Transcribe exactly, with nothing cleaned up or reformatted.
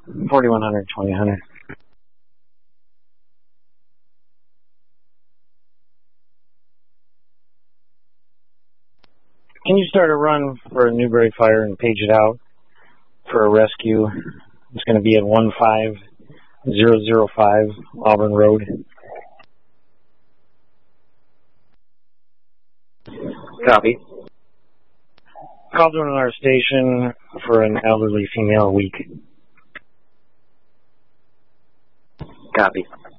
forty-one hundred, twenty hundred. Can you start a run for a Newberry Fire and page it out for a rescue? It's going to be at one five zero zero five Auburn Road. Copy. Call to another station for an elderly female weak. Copy.